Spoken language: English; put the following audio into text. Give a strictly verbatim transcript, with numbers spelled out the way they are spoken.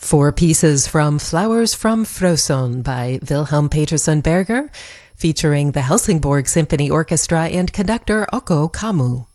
Four pieces from Flowers from Frösön by Wilhelm Petersson Berger, featuring the Helsingborg Symphony Orchestra and conductor Okko Kammu.